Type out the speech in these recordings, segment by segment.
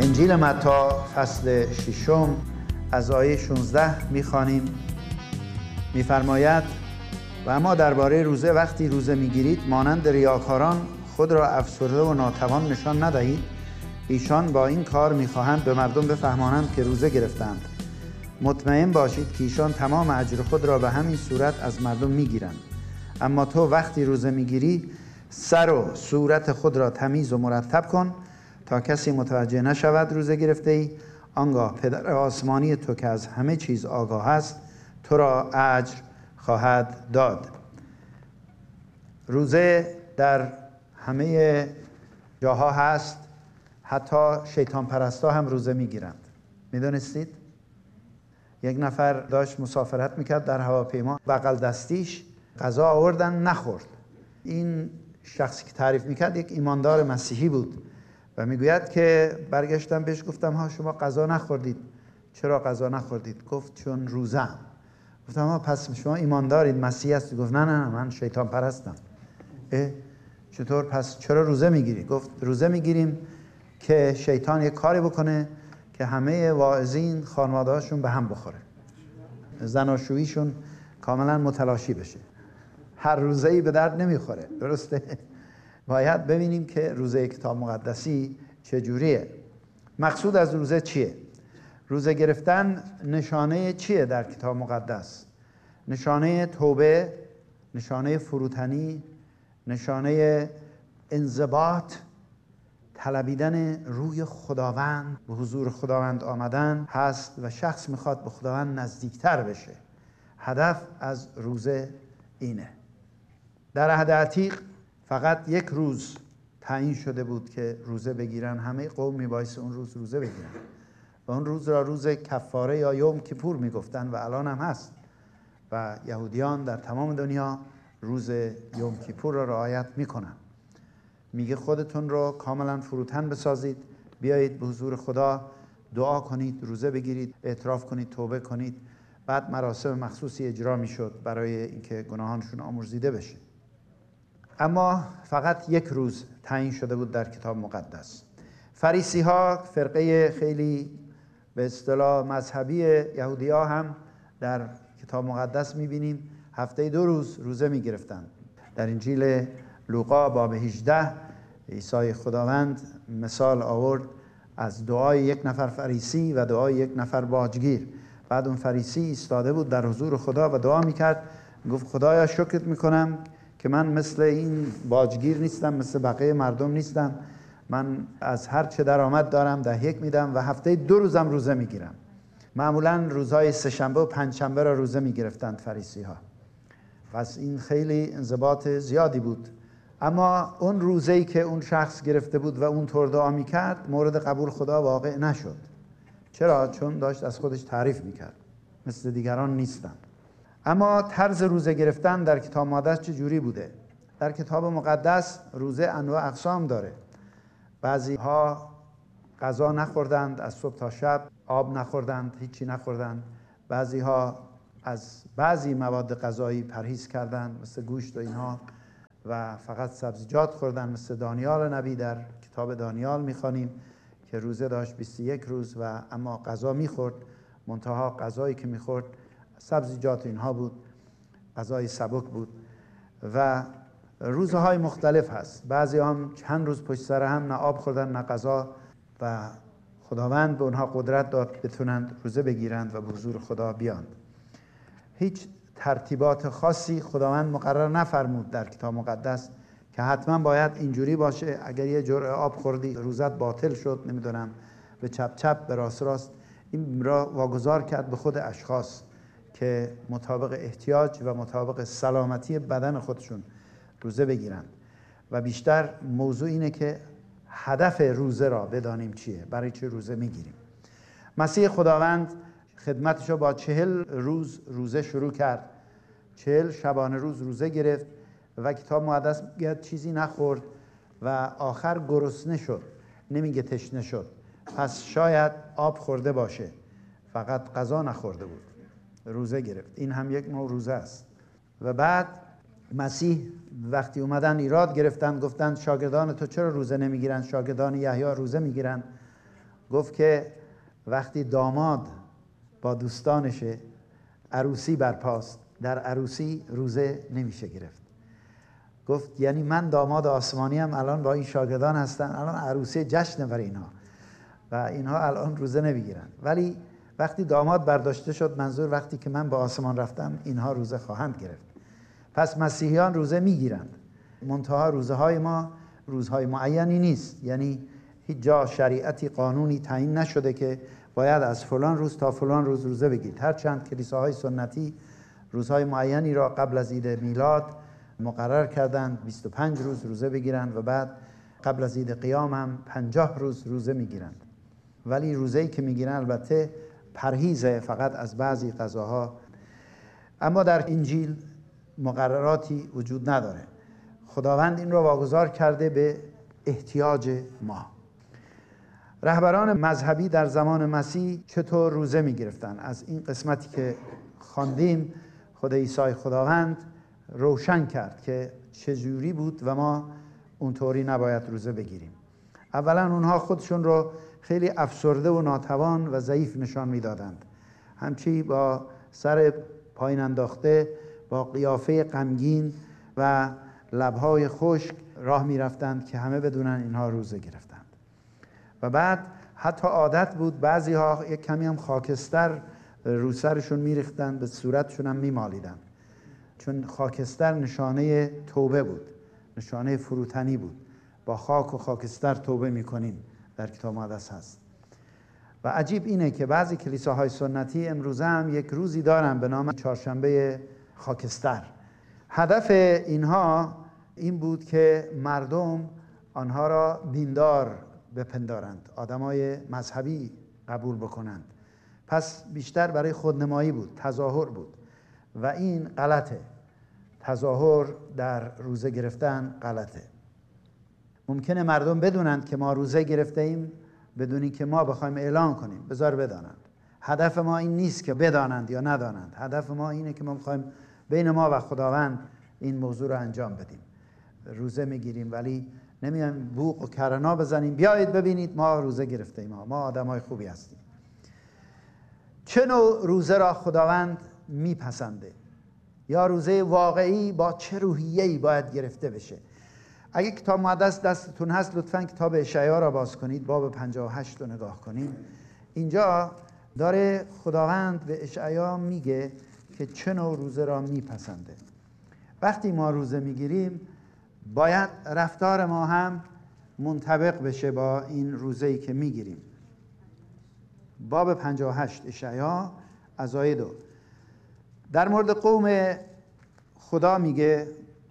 انجیل متی فصل 6 از آیه 16 می‌خوانیم. می‌فرماید: و اما درباره روزه وقتی روزه می‌گیرید مانند ریاکاران خود را افسرده و ناتوان نشان ندهید. ایشان با این کار می‌خواهند به مردم بفهمانند که روزه گرفتند. مطمئن باشید که ایشان تمام اجر خود را به همین صورت از مردم می‌گیرند. اما تو وقتی روزه می‌گیری سر و صورت خود را تمیز و مرتب کن تا کسی متوجه نشود روزه گرفته ای. آنگاه پدر آسمانی تو که از همه چیز آگاه است تو را اجر خواهد داد. روزه در همه جاها هست، حتی شیطان پرستا هم روزه میگیرند. میدونستید؟ یک نفر داشت مسافرت میکرد در هواپیما، بغل دستیش غذا آوردن نخورد. این شخصی که تعریف میکرد یک ایماندار مسیحی بود و میگوید که برگشتم بهش گفتم ها شما غذا نخوردید. چرا غذا نخوردید؟ گفت چون روزه‌ام. گفتم ها پس شما ایماندارید، مسیحی هستید؟ گفت نه من شیطان پرستم. چطور پس چرا روزه میگیری؟ گفت روزه میگیریم که شیطان یک کاری بکنه که همه واعظین خانواده‌هاشون به هم بخوره، زناشوییشون کاملا متلاشی بشه. هر روزه‌ای به درد نمیخوره. درسته؟ باید ببینیم که روزه کتاب مقدسی چجوریه. مقصود از روزه چیه؟ روزه گرفتن نشانه چیه در کتاب مقدس؟ نشانه توبه، نشانه فروتنی، نشانه انضباط، طلبیدن روی خداوند، به حضور خداوند آمدن هست و شخص میخواد به خداوند نزدیکتر بشه. هدف از روزه اینه. در عهد عتیق فقط یک روز تعیین شده بود که روزه بگیرن. همه قوم میبایست اون روز روزه بگیرن و اون روز را روز کفاره یا یوم کیپور میگفتن و الان هم هست و یهودیان در تمام دنیا روز یوم کیپور را رعایت میکنن. میگه خودتون رو کاملا فروتن بسازید، بیایید به حضور خدا دعا کنید، روزه بگیرید، اعتراف کنید، توبه کنید. بعد مراسم مخصوصی اجرا میشد برای اینکه گناهانشون آمرزیده بشه. اما فقط یک روز تعیین شده بود در کتاب مقدس. فریسی ها، فرقه خیلی به اصطلاح مذهبی یهودی ها، هم در کتاب مقدس میبینیم هفته 2 روز روزه میگرفتن. در انجیل لوقا باب 18 عیسی خداوند مثال آورد از دعای یک نفر فریسی و دعای یک نفر باجگیر. بعد اون فریسی ایستاده بود در حضور خدا و دعا میکرد، گفت خدایا شکرت میکنم که من مثل این باجگیر نیستم، مثل بقیه مردم نیستم. من از هر چه درآمد دارم 10 میدم و هفته 2 روزم روزه میگیرم. معمولا روزهای 3 شنبه و 5 شنبه را روزه میگرفتند فریسی ها. پس این خیلی انضباط زیادی بود. اما اون روزه‌ای که اون شخص گرفته بود و اون طور دعا میکرد مورد قبول خدا واقع نشد. چرا؟ چون داشت از خودش تعریف میکرد، مثل دیگران نیستم. اما طرز روزه گرفتن در کتاب مقدس چجوری بوده؟ در کتاب مقدس روزه انواع اقسام داره. بعضی ها غذا نخوردند از صبح تا شب، آب نخوردند، هیچی نخوردند. بعضی ها از بعضی مواد غذایی پرهیز کردند مثل گوشت و اینها و فقط سبزیجات خوردند، مثل دانیال نبی. در کتاب دانیال میخوانیم که روزه داشت 21 روز و اما غذا میخورد، منتها غذایی که میخورد سبزیجات اینها بود، غذای سبک بود. و روزهای مختلف هست. بعضی هم چند روز پشت سر هم نه آب خوردن نه غذا و خداوند به اونها قدرت داد بتونند روزه بگیرند و به حضور خدا بیاند. هیچ ترتیبات خاصی خداوند مقرر نفرمود در کتاب مقدس که حتما باید اینجوری باشه. اگر یه جرعه آب خوردی روزت باطل شد، نمیدونم به چپ چپ به راست راست. این را واگذار کرد به خود اشخاص که مطابق احتیاج و مطابق سلامتی بدن خودشون روزه بگیرند. و بیشتر موضوع اینه که هدف روزه را بدانیم چیه، برای چه روزه میگیریم. مسیح خداوند خدمتشو با 40 روز روزه شروع کرد. 40 شبانه روز روزه گرفت و کتاب مقدس میگه چیزی نخورد و آخر گرسنه شد، نمیگه تشنه شد. پس شاید آب خورده باشه، فقط غذا نخورده بود، روزه گرفت. این هم یک نوع روزه است. و بعد مسیح وقتی اومدن ایراد گرفتن، گفتن شاگردان تو چرا روزه نمیگیرن؟ شاگردان یحیی روزه میگیرن. گفت که وقتی داماد با دوستانشه عروسی برپاست، در عروسی روزه نمیشه گرفت. گفت یعنی من داماد آسمانی هم الان با این شاگردان هستن، الان عروسی جشن برای اینها و اینها الان روزه نمیگیرن، ولی وقتی داماد برداشته شد، منظور وقتی که من به آسمان رفتم، اینها روزه خواهند گرفت. پس مسیحیان روزه میگیرند، منتها روزه های ما روزهای معینی نیست، یعنی هیچ جا شریعتی قانونی تعیین نشده که باید از فلان روز تا فلان روز روزه بگیرید. هرچند کلیساهای سنتی روزهای معینی را قبل از عید میلاد مقرر کردند 25 روز روزه بگیرند و بعد قبل از عید قیام هم 50 روز روزه میگیرند، ولی روزه‌ای که میگیرن البته پرهیزه فقط از بعضی غذاها. اما در انجیل مقرراتی وجود نداره. خداوند این رو واگذار کرده به احتیاج ما. رهبران مذهبی در زمان مسیح چطور روزه می گرفتن؟ از این قسمتی که خواندیم خود عیسی خداوند روشن کرد که چجوری بود و ما اونطوری نباید روزه بگیریم. اولا اونها خودشون رو خیلی افسرده و ناتوان و ضعیف نشان میدادند، همچی با سر پایین انداخته، با قیافه غمگین و لبهای خشک راه میرفتند که همه بدونن اینها روزه گرفتند. و بعد حتی عادت بود بعضی ها یک کمی هم خاکستر رو سرشون میریختند، به صورتشون هم میمالیدند، چون خاکستر نشانه توبه بود، نشانه فروتنی بود. با خاک و خاکستر توبه میکنیم در کتاب مقدس هست. و عجیب اینه که بعضی کلیساهای سنتی امروزه هم یک روزی دارن به نام چهارشنبه خاکستر. هدف اینها این بود که مردم آنها را دیندار بپندارند، آدمای مذهبی قبول بکنند. پس بیشتر برای خودنمایی بود، تظاهر بود و این غلطه. تظاهر در روزه گرفتن غلطه. ممکنه مردم بدونند که ما روزه گرفته ایم بدونی که ما بخوایم اعلان کنیم، بذار بدانند. هدف ما این نیست که بدانند یا ندانند، هدف ما اینه که ما بخوایم بین ما و خداوند این موضوع رو انجام بدیم. روزه میگیریم ولی نمیایم بوق و کرنا بزنیم بیایید ببینید ما روزه گرفته ایم، ما آدمای خوبی هستیم. چه نوع روزه را خداوند میپسنده؟ یا روزه واقعی با چه روحیه‌ای باید گرفته بشه؟ اگه کتاب مقدس دستتون هست لطفاً کتاب اشعیا را باز کنید، باب 58 رو نگاه کنید. اینجا داره خداوند به اشعیا میگه که چه نوع روزه را میپسنده. وقتی ما روزه میگیریم باید رفتار ما هم منطبق بشه با این روزه‌ای که میگیریم. باب 58 اشعیا از آیه 2 در مورد قوم خدا میگه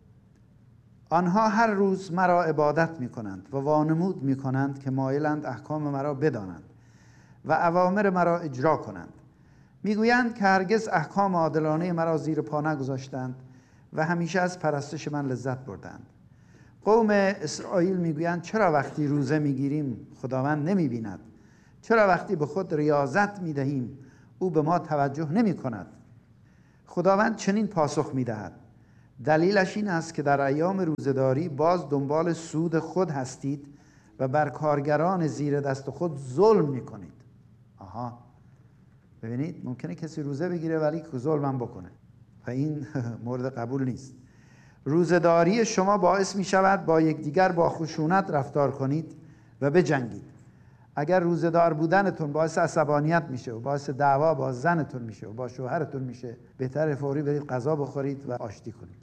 آنها هر روز مرا عبادت میکنند و وانمود میکنند که مایلند احکام مرا بدانند و اوامر مرا اجرا کنند. میگویند که هرگز احکام عادلانه مرا زیر پا نگذاشتند و همیشه از پرستش من لذت بردند. قوم اسرائیل میگویند چرا وقتی روزه میگیریم خداوند نمیبیند؟ چرا وقتی به خود ریاضت میدهیم او به ما توجه نمی کند؟ خداوند چنین پاسخ میدهد دلیلش این است که در ایام روزه‌داری باز دنبال سود خود هستید و بر کارگران زیر دست خود ظلم میکنید. آها، ببینید ممکنه کسی روزه بگیره ولی ظلم هم بکنه و این مورد قبول نیست. روزه‌داری شما باعث می شود با یکدیگر با خشونت رفتار کنید و بجنگید. اگر روزه‌دار بودنتون باعث عصبانیت میشه و باعث دعوا با زنتون میشه و با شوهرتون میشه، بهتره فوری برید غذا بخورید و آشتی کنید.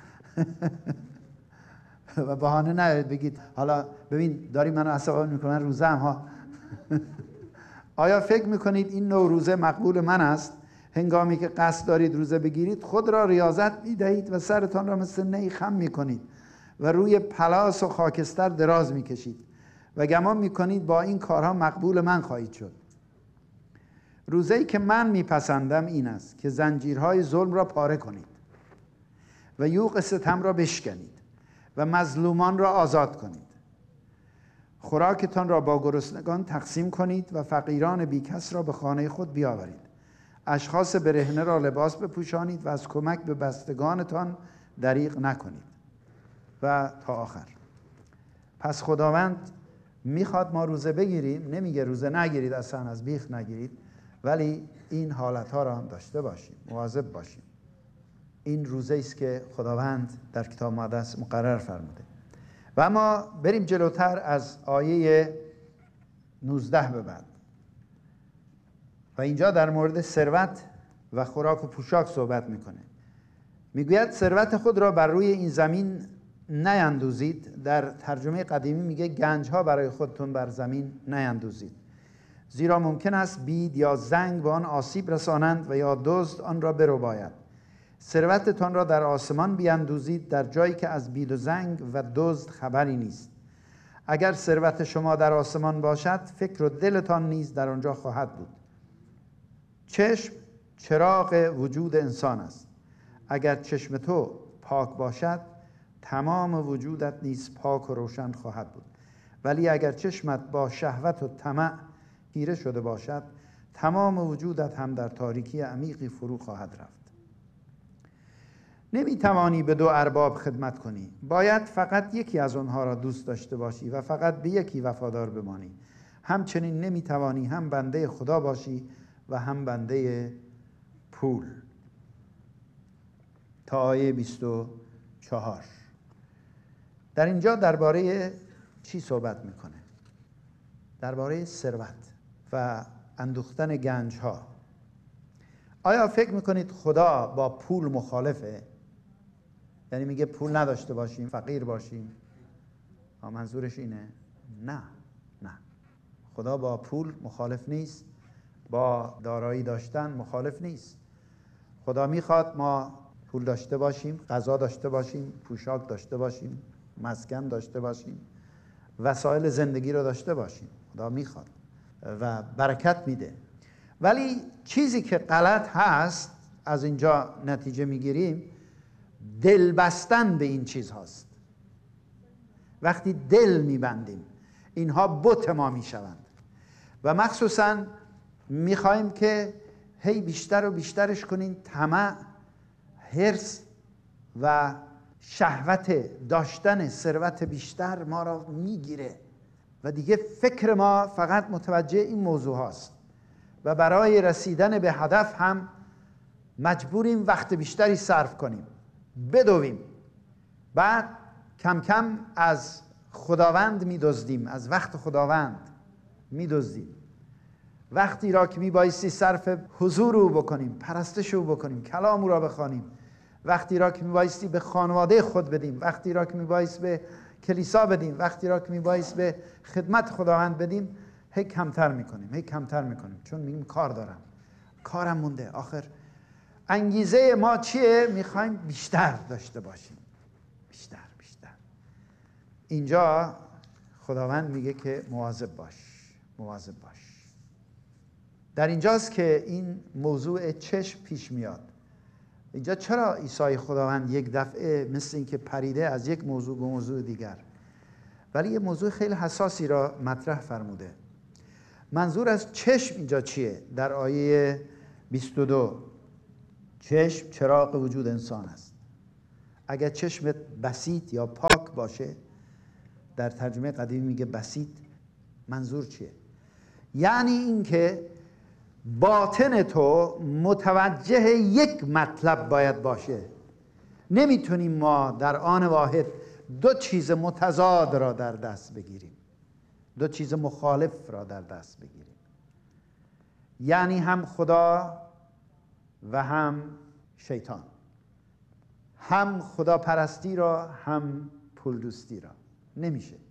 و بهانه نیارید بگید حالا ببین داری منو عصبانی میکنن روزه هم ها. آیا فکر میکنید این نوع روزه مقبول من است؟ هنگامی که قصد دارید روزه بگیرید خود را ریاضت میدهید و سرتان را مثل نی خم میکنید و روی پلاس و خاکستر دراز میکشید و گمان میکنید با این کارها مقبول من خواهید شد. روزه‌ای که من میپسندم این است که زنجیرهای ظلم را پاره کنید و یوغ ستم را بشکنید و مظلومان را آزاد کنید. خوراکتان را با گرسنگان تقسیم کنید و فقیران بیکس را به خانه خود بیاورید. اشخاص برهنه را لباس بپوشانید و از کمک به بستگانتان دریغ نکنید. و تا آخر. پس خداوند میخواد ما روزه بگیریم، نمیگه روزه نگیرید، اصلا از بیخ نگیرید، ولی این حالتها را هم داشته باشیم، مواظب باشیم. این روزه است که خداوند در کتاب مقدس مقرر فرموده. و اما بریم جلوتر از آیه 19 به بعد و اینجا در مورد ثروت و خوراک و پوشاک صحبت میکنه. میگوید ثروت خود را بر روی این زمین نیندوزید. در ترجمه قدیمی میگه گنجها برای خودتون بر زمین نیندوزید، زیرا ممکن است بید یا زنگ به آن آسیب رسانند و یا دزد آن را برباید. ثروتتان را در آسمان بیندوزید، در جایی که از بید و زنگ و دزد خبری نیست. اگر ثروت شما در آسمان باشد، فکر و دلتان نیز در آنجا خواهد بود. چشم چراغ وجود انسان است. اگر چشم تو پاک باشد، تمام وجودت نیز پاک و روشن خواهد بود. ولی اگر چشمت با شهوت و طمع تیره شده باشد، تمام وجودت هم در تاریکی عمیقی فرو خواهد رفت. نمیتوانی به دو ارباب خدمت کنی. باید فقط یکی از آنها را دوست داشته باشی و فقط به یکی وفادار بمانی. همچنین نمیتوانی هم بنده خدا باشی و هم بنده پول. تا آیه 24 در اینجا درباره چی صحبت میکنه؟ درباره ثروت و اندوختن گنج ها. آیا فکر میکنید خدا با پول مخالفه؟ یعنی میگه پول نداشته باشیم، فقیر باشیم؟ منظورش اینه؟ نه. خدا با پول مخالف نیست، با دارایی داشتن مخالف نیست. خدا میخواد ما پول داشته باشیم، غذا داشته باشیم، پوشاک داشته باشیم، مسکن داشته باشیم، وسایل زندگی رو داشته باشیم. خدا میخواد و برکت میده. ولی چیزی که غلط هست، از اینجا نتیجه میگیریم، دل بستن به این چیز هاست. وقتی دل میبندیم، اینها بت ما میشوند و مخصوصا میخوایم که هی بیشتر و بیشترش کنیم. طمع، حرص و شهوت داشتن ثروت بیشتر ما را میگیره و دیگه فکر ما فقط متوجه این موضوع هاست و برای رسیدن به هدف هم مجبوریم وقت بیشتری صرف کنیم، بدویم. بعد کم کم از خداوند میدزدیم، از وقت خداوند میدزدیم. وقتی را که میبایستی صرف حضور او بکنیم، پرستش او بکنیم، کلام او را بخوانیم، وقتی را که میبایستی به خانواده خود بدیم، وقتی را که میبایست به کلیسا بدیم، وقتی را که میبایست به خدمت خداوند بدیم، هی کمتر میکنیم چون میگیم کار دارم، کارم مونده. آخر انگیزه ما چیه؟ میخوایم بیشتر داشته باشیم، بیشتر. اینجا خداوند میگه که مواظب باش. در اینجاست که این موضوع چشم پیش میاد. اینجا چرا عیسی خداوند یک دفعه مثل این که پریده از یک موضوع به موضوع دیگر، ولی یه موضوع خیلی حساسی را مطرح فرموده. منظور از چشم اینجا چیه؟ در آیه 22 چشم چراغ وجود انسان است. اگر چشمت بسیط یا پاک باشه، در ترجمه قدیمی میگه بسیط، منظور چیه؟ یعنی این که باطن تو متوجه یک مطلب باید باشه. نمیتونیم ما در آن واحد دو چیز متضاد را در دست بگیریم، دو چیز مخالف را در دست بگیریم. یعنی هم خدا و هم شیطان، هم خدا پرستی را هم پول دوستی را. نمیشه.